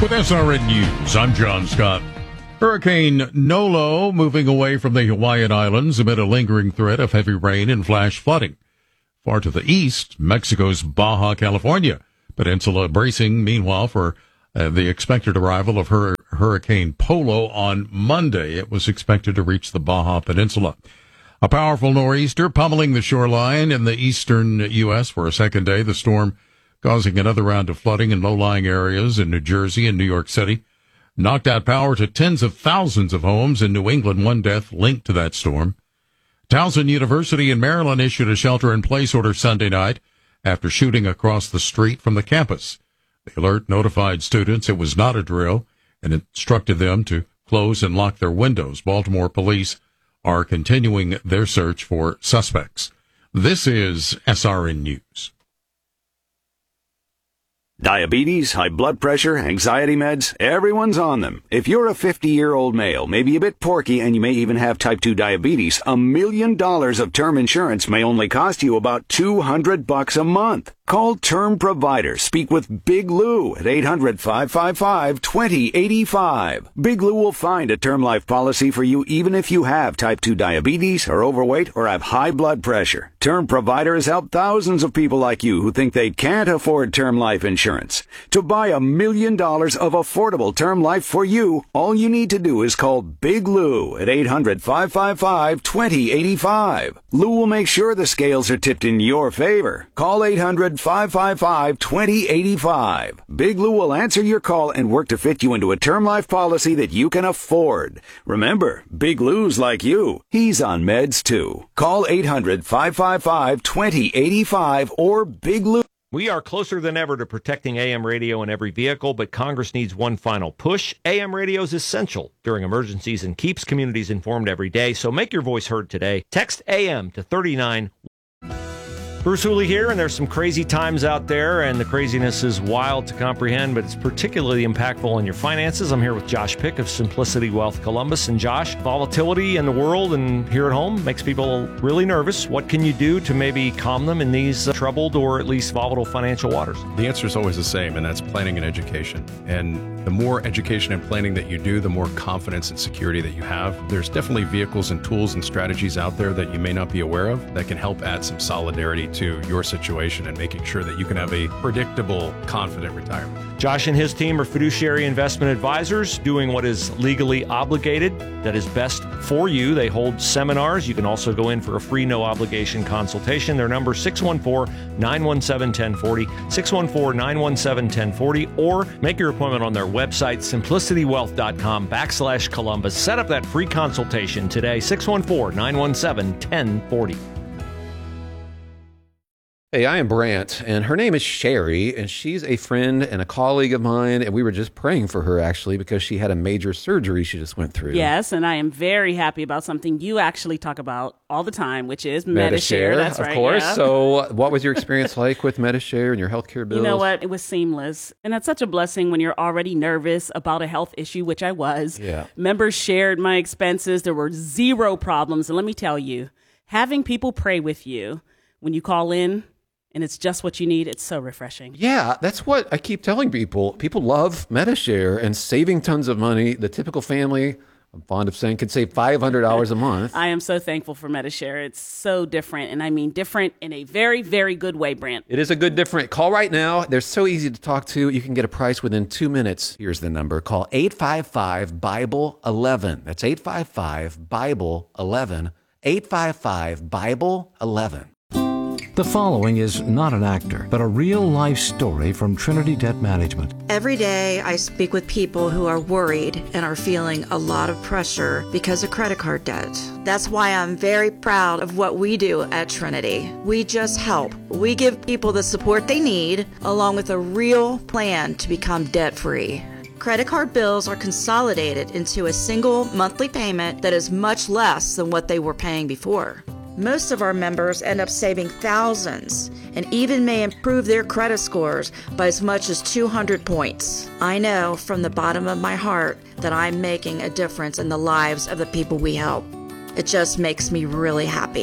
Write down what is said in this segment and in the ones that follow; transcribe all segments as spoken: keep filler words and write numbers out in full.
With S R N News, I'm John Scott. Hurricane Nolo moving away from the Hawaiian Islands amid a lingering threat of heavy rain and flash flooding. Far to the east, Mexico's Baja California Peninsula bracing, meanwhile, for uh, the expected arrival of Hur- Hurricane Polo on Monday. It was expected to reach the Baja Peninsula. A powerful nor'easter pummeling the shoreline in the eastern U S for a second day. The storm causing another round of flooding in low-lying areas in New Jersey and New York City. Knocked out power to tens of thousands of homes in New England, one death linked to that storm. Towson University in Maryland issued a shelter-in-place order Sunday night after shooting across the street from the campus. The alert notified students it was not a drill and instructed them to close and lock their windows. Baltimore police are continuing their search for suspects. This is S R N News. Diabetes, high blood pressure, anxiety meds, everyone's on them. If you're a fifty-year-old male, maybe a bit porky, and you may even have type two diabetes, a million dollars of term insurance may only cost you about two hundred bucks a month. Call Term Provider. Speak with Big Lou at eight hundred, five five five, two zero eight five. Big Lou will find a term life policy for you even if you have type two diabetes, are overweight, or have high blood pressure. Term Provider has helped thousands of people like you who think they can't afford term life insurance. To buy a million dollars of affordable term life for you, all you need to do is call Big Lou at eight hundred, five five five, two zero eight five. Lou will make sure the scales are tipped in your favor. Call eight hundred, five five five, two zero eight five. Big Lou will answer your call and work to fit you into a term life policy that you can afford. Remember, Big Lou's like you. He's on meds too. Call eight hundred, five five five, two zero eight five or Big Lou. We are closer than ever to protecting A M radio in every vehicle, but Congress needs one final push. A M radio is essential during emergencies and keeps communities informed every day, so make your voice heard today. Text A M to thirty-nine. Bruce Hooley here, and there's some crazy times out there, and the craziness is wild to comprehend, but it's particularly impactful on your finances. I'm here with Josh Pick of Simplicity Wealth Columbus. And Josh, volatility in the world and here at home makes people really nervous. What can you do to maybe calm them in these uh, troubled or at least volatile financial waters? The answer is always the same, and that's planning and education. And the more education and planning that you do, the more confidence and security that you have. There's definitely vehicles and tools and strategies out there that you may not be aware of that can help add some solidarity to your situation and making sure that you can have a predictable, confident retirement. Josh and his team are fiduciary investment advisors doing what is legally obligated, that is best for you. They hold seminars. You can also go in for a free, no-obligation consultation. Their number is six one four, nine one seven, one zero four zero, six one four, nine one seven, one zero four zero, or make your appointment on their website, simplicitywealth.com backslash Columbus. Set up that free consultation today, six one four, nine one seven, one zero four zero. Hey, I am Brant, and her name is Sherry, and she's a friend and a colleague of mine, and we were just praying for her, actually, because she had a major surgery she just went through. Yes, and I am very happy about something you actually talk about all the time, which is Medi-Share. Medi-Share, That's of right, course. yeah. So what was your experience like with Medi-Share and your healthcare bills? You know what? It was seamless, and that's such a blessing when you're already nervous about a health issue, which I was. Yeah. Members shared my expenses. There were zero problems, and let me tell you, having people pray with you when you call in, and it's just what you need, it's so refreshing. Yeah, that's what I keep telling people. People love Medi-Share and saving tons of money. The typical family, I'm fond of saying, can save five hundred dollars a month. I am so thankful for Medi-Share. It's so different, and I mean different in a very, very good way, Brant. It is a good different. Call right now. They're so easy to talk to. You can get a price within two minutes. Here's the number. Call eight five five, Bible eleven. That's eight five five, Bible eleven. eight five five, Bible eleven. The following is not an actor, but a real-life story from Trinity Debt Management. Every day, I speak with people who are worried and are feeling a lot of pressure because of credit card debt. That's why I'm very proud of what we do at Trinity. We just help. We give people the support they need, along with a real plan to become debt-free. Credit card bills are consolidated into a single monthly payment that is much less than what they were paying before. Most of our members end up saving thousands and even may improve their credit scores by as much as two hundred points. I know from the bottom of my heart that I'm making a difference in the lives of the people we help. It just makes me really happy.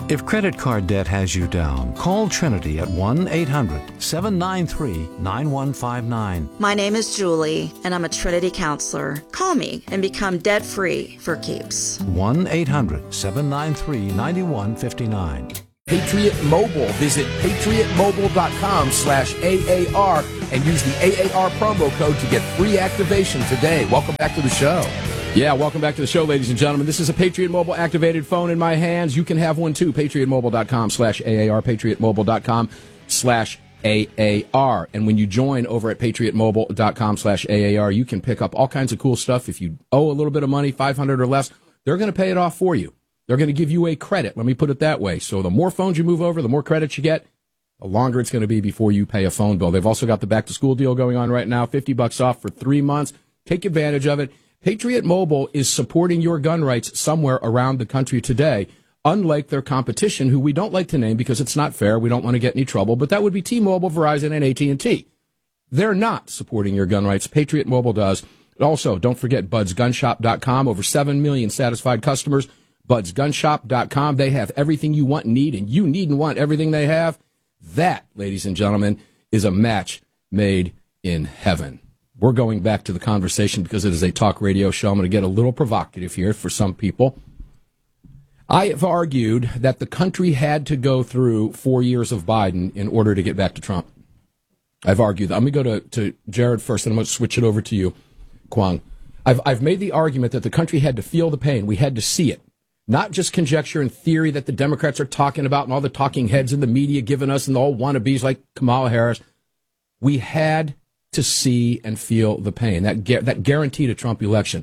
If credit card debt has you down, call Trinity at one eight hundred seven nine three nine one five nine. My name is Julie, and I'm a Trinity counselor. Call me and become debt-free for keeps. one eight hundred seven nine three nine one five nine. Patriot Mobile. Visit patriotmobile.com slash AAR and use the A A R promo code to get free activation today. Welcome back to the show. Yeah, welcome back to the show, ladies and gentlemen. This is a Patriot Mobile activated phone in my hands. You can have one too. patriotmobile.com slash AAR, patriotmobile.com slash AAR. And when you join over at patriotmobile.com slash AAR, you can pick up all kinds of cool stuff. If you owe a little bit of money, five hundred dollars or less, they're going to pay it off for you. They're going to give you a credit. Let me put it that way. So the more phones you move over, the more credits you get, the longer it's going to be before you pay a phone bill. They've also got the back-to-school deal going on right now, fifty bucks off for three months. Take advantage of it. Patriot Mobile is supporting your gun rights somewhere around the country today, unlike their competition, who we don't like to name because it's not fair. We don't want to get any trouble, but that would be T-Mobile, Verizon, and A T and T. They're not supporting your gun rights. Patriot Mobile does. Also, don't forget buds gun shop dot com. Over seven million satisfied customers. buds gun shop dot com. They have everything you want and need, and you need and want everything they have. That, ladies and gentlemen, is a match made in heaven. We're going back to the conversation because it is a talk radio show. I'm going to get a little provocative here for some people. I have argued that the country had to go through four years of Biden in order to get back to Trump. I've argued that. I'm going to go to, to Jared first, and I'm going to switch it over to you, Kwong. I've, I've made the argument that the country had to feel the pain. We had to see it. Not just conjecture and theory that the Democrats are talking about and all the talking heads in the media giving us and all wannabes like Kamala Harris. We had to see and feel the pain. That, that guaranteed a Trump election.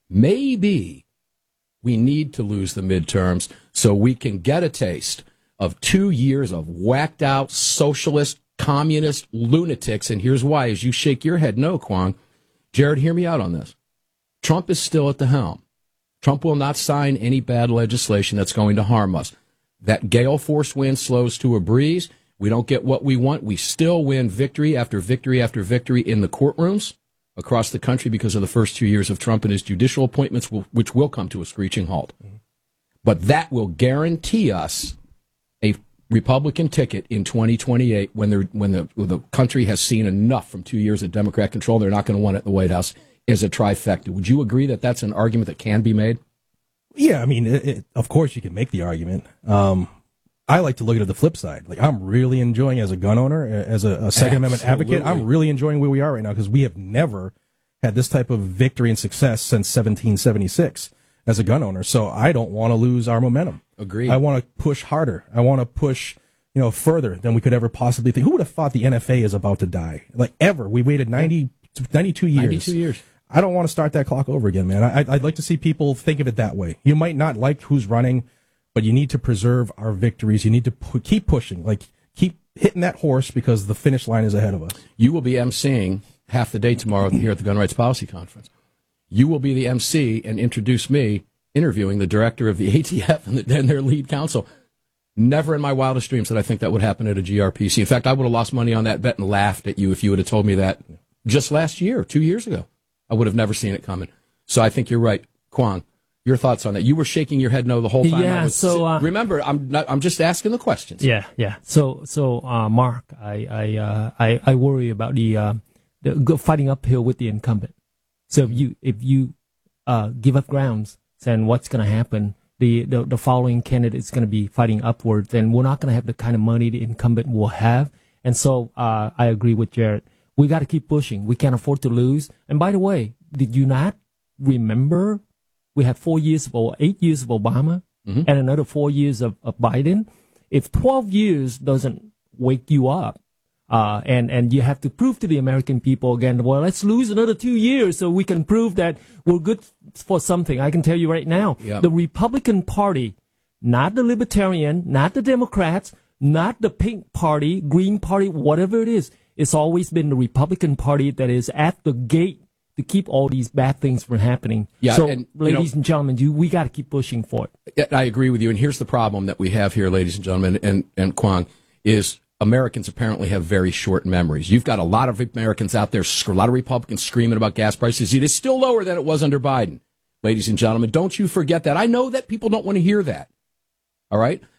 Maybe we need to lose the midterms so we can get a taste of two years of whacked out socialist, communist lunatics. And here's why. As you shake your head, no, Kwong. Jared, hear me out on this. Trump is still at the helm. Trump will not sign any bad legislation that's going to harm us. That gale force wind slows to a breeze. We don't get what we want. We still win victory after victory after victory in the courtrooms across the country because of the first two years of Trump and his judicial appointments, will, which will come to a screeching halt. Mm-hmm. But that will guarantee us a Republican ticket in twenty twenty-eight when, when the, when the country has seen enough from two years of Democrat control. They're not going to want it in the White House. Is a trifecta. Would you agree that that's an argument that can be made? Yeah, I mean, it, it, of course you can make the argument. Um, I like to look at the flip side. Like, I'm really enjoying, as a gun owner, as a, a Second Amendment advocate, I'm really enjoying where we are right now because we have never had this type of victory and success since seventeen seventy-six as a gun owner. So I don't want to lose our momentum. Agreed. I want to push harder. I want to push, you know, further than we could ever possibly think. Who would have thought the N F A is about to die? Like, ever. We waited ninety, ninety-two years. ninety-two years. I don't want to start that clock over again, man. I, I'd like to see people think of it that way. You might not like who's running, but you need to preserve our victories. You need to pu- keep pushing, like keep hitting that horse because the finish line is ahead of us. You will be emceeing half the day tomorrow here at the Gun Rights Policy Conference. You will be the M C and introduce me interviewing the director of the A T F and, the, and their lead counsel. Never in my wildest dreams did I think that would happen at a G R P C. In fact, I would have lost money on that bet and laughed at you if you would have told me that just last year, two years ago. I would have never seen it coming. So I think you're right. Kwong, your thoughts on that? You were shaking your head no the whole time. Yeah, I was, so... Uh, remember, I'm not, I'm just asking the questions. Yeah, yeah. So, so uh, Mark, I I, uh, I I worry about the, uh, the fighting uphill with the incumbent. So if you if you uh, give up grounds, then what's going to happen? The, the, the following candidate is going to be fighting upward. Then we're not going to have the kind of money the incumbent will have. And so uh, I agree with Jared. We got to keep pushing. We can't afford to lose. And by the way, did you not remember we had four years of, or eight years of Obama mm-hmm. and another four years of, of Biden? If twelve years doesn't wake you up, uh, and, and you have to prove to the American people again, well, let's lose another two years so we can prove that we're good for something. I can tell you right now, yep. The Republican Party, not the Libertarian, not the Democrats, not the Pink Party, Green Party, whatever it is, it's always been the Republican Party that is at the gate to keep all these bad things from happening. Yeah, so, and, ladies know, and gentlemen, you, we got to keep pushing for it. I agree with you. And here's the problem that we have here, ladies and gentlemen, and, and Kwong, is Americans apparently have very short memories. You've got a lot of Americans out there, a lot of Republicans screaming about gas prices. It is still lower than it was under Biden. Ladies and gentlemen, don't you forget that. I know that people don't want to hear that. All right?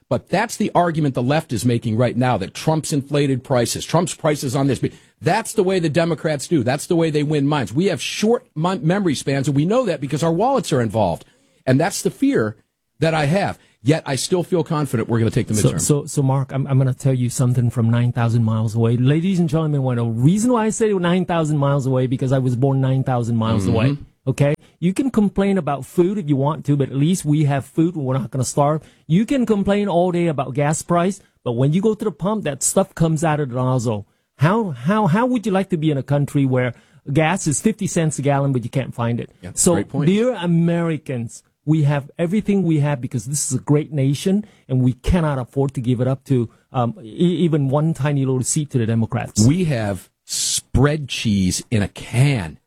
But that's the argument the left is making right now, that Trump's inflated prices, Trump's prices on this. That's the way the Democrats do. That's the way they win minds. We have short memory spans, and we know that because our wallets are involved. And that's the fear that I have. Yet I still feel confident we're going to take the midterm. So, so, so Mark, I'm, I'm going to tell you something from nine thousand miles away. Ladies and gentlemen, one, the reason why I say nine thousand miles away, because I was born nine thousand miles mm-hmm. away. Okay? You can complain about food if you want to, but at least we have food and we're not going to starve. You can complain all day about gas price, but when you go to the pump, that stuff comes out of the nozzle. How, how, how would you like to be in a country where gas is fifty cents a gallon, but you can't find it? Yeah, so, great point. Dear Americans, we have everything we have because this is a great nation, and we cannot afford to give it up to um, e- even one tiny little seat to the Democrats. We have spread cheese in a can.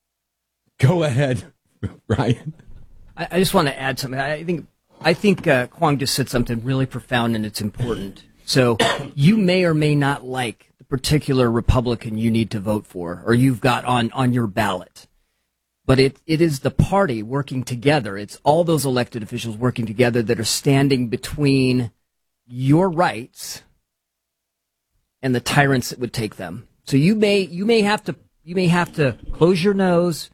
Go ahead, Ryan. I, I just want to add something. I think I think uh, Kwong just said something really profound, and it's important. So you may or may not like the particular Republican you need to vote for, or you've got on, on your ballot. But it, it is the party working together. It's all those elected officials working together that are standing between your rights and the tyrants that would take them. So you may you may have to you may have to close your nose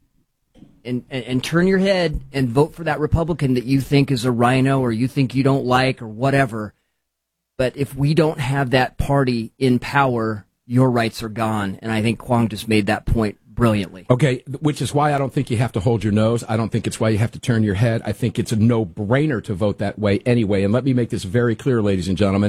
and, and, and turn your head and vote for that Republican that you think is a rhino or you think you don't like or whatever. But if we don't have that party in power, your rights are gone. And I think Kwong just made that point brilliantly. Okay, which is why I don't think you have to hold your nose. I don't think it's why you have to turn your head. I think it's a no-brainer to vote that way anyway. And let me make this very clear, ladies and gentlemen.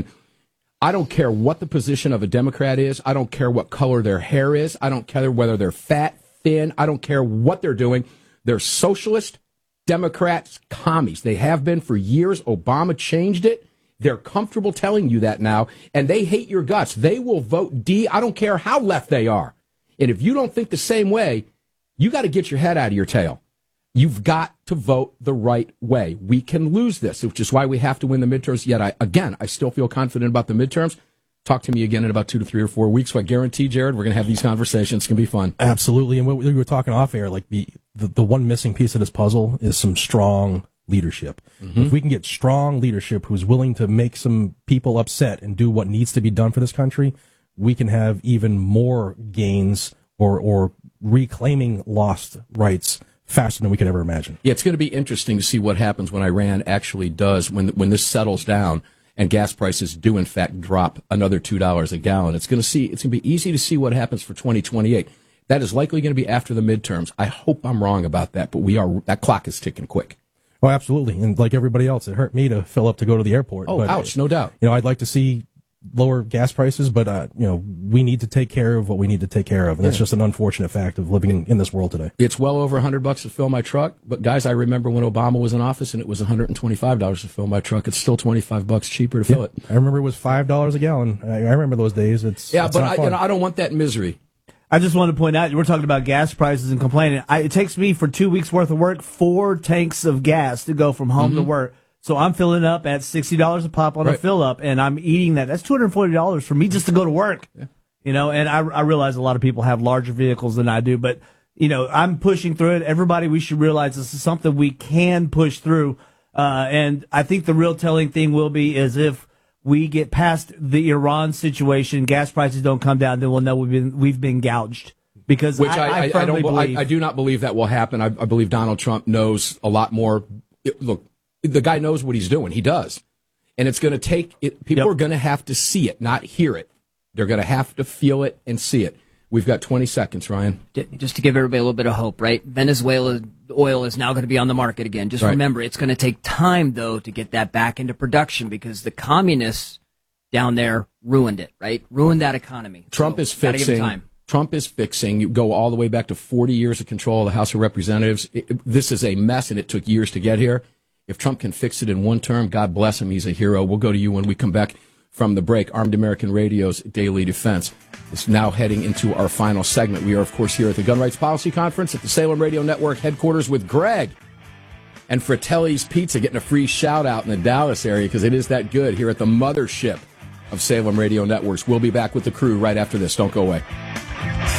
I don't care what the position of a Democrat is. I don't care what color their hair is. I don't care whether they're fat, thin. I don't care what they're doing. They're socialist, Democrats, commies. They have been for years. Obama changed it. They're comfortable telling you that now, and they hate your guts. They will vote D. I don't care how left they are. And if you don't think the same way, you got to get your head out of your tail. You've got to vote the right way. We can lose this, which is why we have to win the midterms. Yet, I, again, I still feel confident about the midterms. Talk to me again in about two to three or four weeks. So I guarantee, Jared, we're going to have these conversations. It's going to be fun. Absolutely. And we were talking off air, like the, the, the one missing piece of this puzzle is some strong leadership. Mm-hmm. If we can get strong leadership who's willing to make some people upset and do what needs to be done for this country, we can have even more gains or, or reclaiming lost rights faster than we could ever imagine. Yeah, it's going to be interesting to see what happens when Iran actually does, when when this settles down and gas prices do in fact drop another two dollars a gallon. It's going to see it's going to be easy to see what happens for twenty twenty-eight. That is likely going to be after the midterms. I hope I'm wrong about that, but we are that clock is ticking quick. Oh, absolutely. And like everybody else, it hurt me to fill up to go to the airport. Oh, but, ouch, no doubt. You know, I'd like to see lower gas prices, but uh, you know, we need to take care of what we need to take care of, and yeah. That's just an unfortunate fact of living in, in this world today. It's well over a hundred bucks to fill my truck, but guys, I remember when Obama was in office, and it was one hundred and twenty-five dollars to fill my truck. It's still twenty-five bucks cheaper to yeah. fill it. I remember it was five dollars a gallon. I, I remember those days. It's yeah, it's but not I, fun. you know, I don't want that misery. I just wanted to point out, we're talking about gas prices and complaining. I, it takes me for two weeks worth of work, four tanks of gas to go from home mm-hmm. to work. So I'm filling up at sixty dollars a pop on right. a fill up, and I'm eating that. That's two hundred forty dollars for me just to go to work. Yeah. You know, and I, I realize a lot of people have larger vehicles than I do, but, you know, I'm pushing through it. Everybody, we should realize this is something we can push through. Uh, and I think the real telling thing will be is if we get past the Iran situation, gas prices don't come down, then we'll know we've been, we've been gouged. Because Which I, I, I, I, don't, believe. I, I do not believe that will happen. I, I believe Donald Trump knows a lot more. Look, the guy knows what he's doing. He does. And it's going to take it. People yep. are going to have to see it, not hear it. They're going to have to feel it and see it. We've got twenty seconds, Ryan. Just to give everybody a little bit of hope, right? Venezuela oil is now going to be on the market again. Just right. remember, it's going to take time, though, to get that back into production because the communists down there ruined it, right? Ruined that economy. Trump so, is fixing. Time. Trump is fixing. You go all the way back to forty years of control of the House of Representatives. It, this is a mess, and it took years to get here. If Trump can fix it in one term, God bless him. He's a hero. We'll go to you when we come back from the break. Armed American Radio's Daily Defense is now heading into our final segment. We are, of course, here at the Gun Rights Policy Conference at the Salem Radio Network headquarters with Greg and Fratelli's Pizza getting a free shout-out in the Dallas area because it is that good here at the mothership of Salem Radio Networks. We'll be back with the crew right after this. Don't go away.